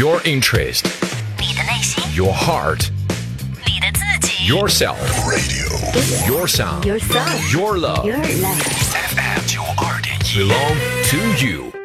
Your interest, 你的内心， your heart, 你的自己 yourself, radio, your sound, Your sound your love, Your love FM 92.1 belong to you.